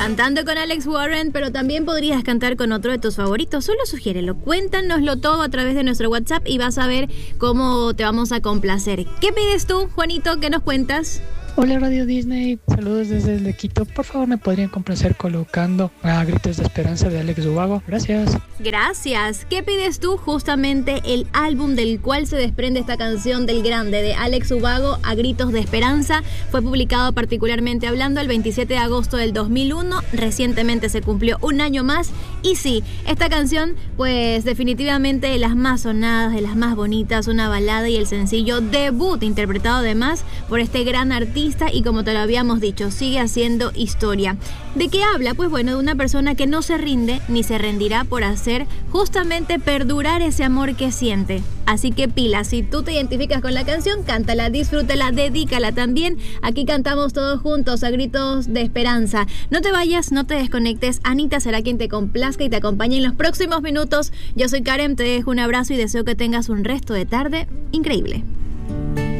Cantando con Alex Warren, pero también podrías cantar con otro de tus favoritos. Solo sugiérelo, cuéntanoslo todo a través de nuestro WhatsApp y vas a ver cómo te vamos a complacer. ¿Qué pides tú, Juanito? ¿Qué nos cuentas? Hola Radio Disney, saludos desde Quito. Por favor, me podrían complacer colocando a Gritos de Esperanza de Alex Ubago. Gracias. Gracias. ¿Qué pides tú? Justamente el álbum del cual se desprende esta canción del grande de Alex Ubago, A Gritos de Esperanza, fue publicado particularmente hablando el 27 de agosto del 2001. Recientemente se cumplió un año más. Y sí, esta canción, pues definitivamente de las más sonadas, de las más bonitas, una balada y el sencillo debut, interpretado además por este gran artista. Y como te lo habíamos dicho, sigue haciendo historia. ¿De qué habla? Pues bueno, de una persona que no se rinde ni se rendirá por hacer justamente perdurar ese amor que siente. Así que pila, si tú te identificas con la canción, cántala, disfrútala, dedícala también. Aquí cantamos todos juntos a Gritos de Esperanza. No te vayas, no te desconectes. Anita será quien te complazca y te acompañe en los próximos minutos. Yo soy Karen, te dejo un abrazo y deseo que tengas un resto de tarde increíble.